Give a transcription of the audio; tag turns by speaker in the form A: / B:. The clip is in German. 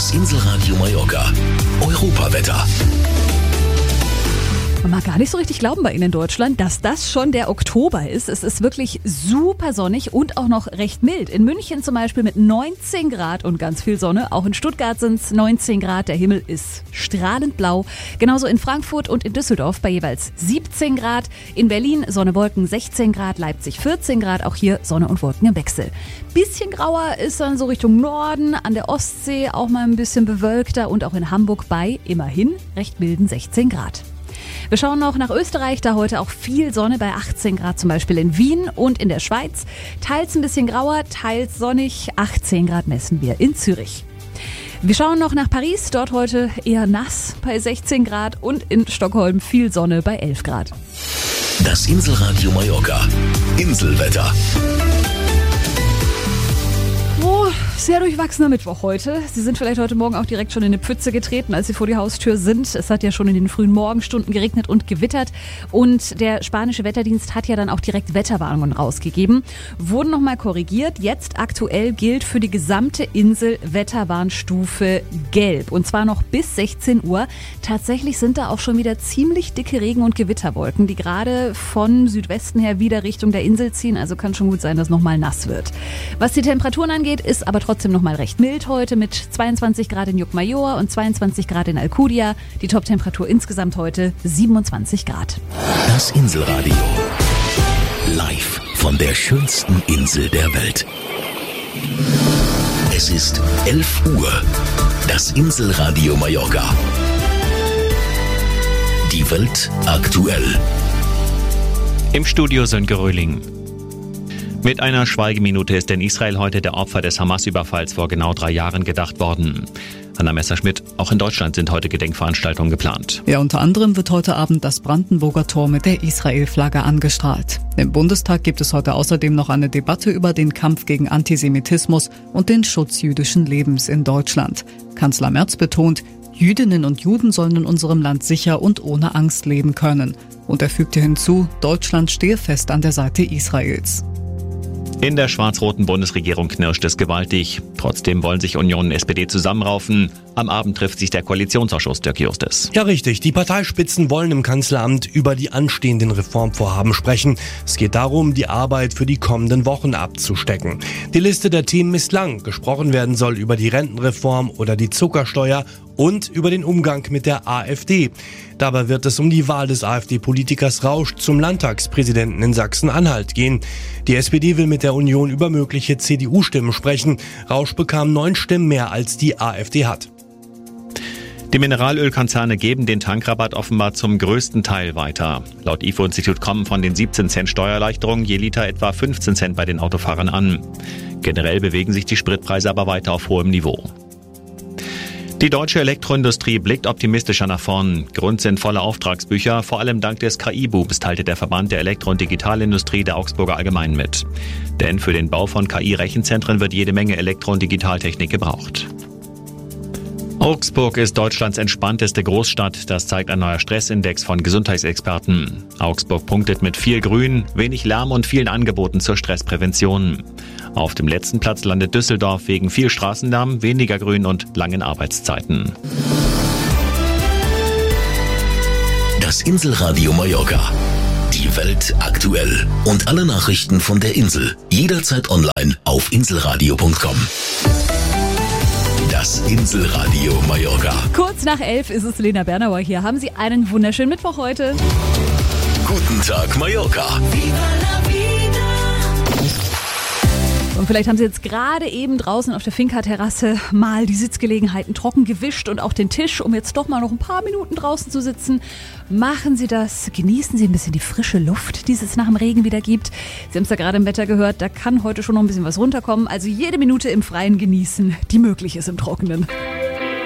A: Das Inselradio Mallorca. Europawetter.
B: Man mag gar nicht so richtig glauben bei Ihnen in Deutschland, dass das schon der Oktober ist. Es ist wirklich super sonnig und auch noch recht mild. In München zum Beispiel mit 19 Grad und ganz viel Sonne. Auch in Stuttgart sind es 19 Grad. Der Himmel ist strahlend blau. Genauso in Frankfurt und in Düsseldorf bei jeweils 17 Grad. In Berlin Sonne, Wolken 16 Grad, Leipzig 14 Grad. Auch hier Sonne und Wolken im Wechsel. Bisschen grauer ist dann so Richtung Norden, an der Ostsee auch mal ein bisschen bewölkter und auch in Hamburg bei immerhin recht milden 16 Grad. Wir schauen noch nach Österreich, da heute auch viel Sonne bei 18 Grad zum Beispiel in Wien und in der Schweiz. Teils ein bisschen grauer, teils sonnig, 18 Grad messen wir in Zürich. Wir schauen noch nach Paris, dort heute eher nass bei 16 Grad und in Stockholm viel Sonne bei 11 Grad.
A: Das Inselradio Mallorca. Inselwetter.
B: Sehr durchwachsener Mittwoch heute. Sie sind vielleicht heute Morgen auch direkt schon in eine Pfütze getreten, als Sie vor die Haustür sind. Es hat ja schon in den frühen Morgenstunden geregnet und gewittert. Und der spanische Wetterdienst hat ja dann auch direkt Wetterwarnungen rausgegeben. Wurden nochmal korrigiert. Jetzt aktuell gilt für die gesamte Insel Wetterwarnstufe Gelb. Und zwar noch bis 16 Uhr. Tatsächlich sind da auch schon wieder ziemlich dicke Regen- und Gewitterwolken, die gerade von Südwesten her wieder Richtung der Insel ziehen. Also kann schon gut sein, dass nochmal nass wird. Was die Temperaturen angeht, ist aber trotzdem noch mal recht mild heute mit 22 Grad in Llucmajor und 22 Grad in Alcudia. Die Toptemperatur insgesamt heute 27 Grad.
A: Das Inselradio. Live von der schönsten Insel der Welt. Es ist 11 Uhr. Das Inselradio Mallorca. Die Welt aktuell.
C: Im Studio Sönke Röhling. Mit einer Schweigeminute ist in Israel heute der Opfer des Hamas-Überfalls vor genau 3 Jahren gedacht worden. Anna Messerschmidt, auch in Deutschland sind heute Gedenkveranstaltungen geplant.
D: Ja, unter anderem wird heute Abend das Brandenburger Tor mit der Israel-Flagge angestrahlt. Im Bundestag gibt es heute außerdem noch eine Debatte über den Kampf gegen Antisemitismus und den Schutz jüdischen Lebens in Deutschland. Kanzler Merz betont, Jüdinnen und Juden sollen in unserem Land sicher und ohne Angst leben können. Und er fügte hinzu, Deutschland stehe fest an der Seite Israels.
C: In der schwarz-roten Bundesregierung knirscht es gewaltig. Trotzdem wollen sich Union und SPD zusammenraufen. Am Abend trifft sich der Koalitionsausschuss, Dirk Justis.
E: Ja, richtig. Die Parteispitzen wollen im Kanzleramt über die anstehenden Reformvorhaben sprechen. Es geht darum, die Arbeit für die kommenden Wochen abzustecken. Die Liste der Themen ist lang. Gesprochen werden soll über die Rentenreform oder die Zuckersteuer und über den Umgang mit der AfD. Dabei wird es um die Wahl des AfD-Politikers Rausch zum Landtagspräsidenten in Sachsen-Anhalt gehen. Die SPD will mit der Union über mögliche CDU-Stimmen sprechen. Rausch bekam 9 Stimmen mehr, als die AfD hat.
C: Die Mineralölkonzerne geben den Tankrabatt offenbar zum größten Teil weiter. Laut IFO-Institut kommen von den 17 Cent Steuererleichterung je Liter etwa 15 Cent bei den Autofahrern an. Generell bewegen sich die Spritpreise aber weiter auf hohem Niveau. Die deutsche Elektroindustrie blickt optimistischer nach vorn. Grund sind volle Auftragsbücher, vor allem dank des KI-Booms, teilte der Verband der Elektro- und Digitalindustrie der Augsburger Allgemeinen mit. Denn für den Bau von KI-Rechenzentren wird jede Menge Elektro- und Digitaltechnik gebraucht. Augsburg ist Deutschlands entspannteste Großstadt, das zeigt ein neuer Stressindex von Gesundheitsexperten. Augsburg punktet mit viel Grün, wenig Lärm und vielen Angeboten zur Stressprävention. Auf dem letzten Platz landet Düsseldorf wegen viel Straßenlärm, weniger Grün und langen Arbeitszeiten.
A: Das Inselradio Mallorca. Die Welt aktuell. Und alle Nachrichten von der Insel. Jederzeit online auf inselradio.com. Das Inselradio Mallorca.
B: Kurz nach 11 ist es Lena Bernauer hier. Haben Sie einen wunderschönen Mittwoch heute.
A: Guten Tag Mallorca.
B: Und vielleicht haben Sie jetzt gerade eben draußen auf der Finca-Terrasse mal die Sitzgelegenheiten trocken gewischt und auch den Tisch, um jetzt doch mal noch ein paar Minuten draußen zu sitzen. Machen Sie das, genießen Sie ein bisschen die frische Luft, die es nach dem Regen wieder gibt. Sie haben es ja gerade im Wetter gehört, da kann heute schon noch ein bisschen was runterkommen. Also jede Minute im Freien genießen, die möglich ist im Trockenen.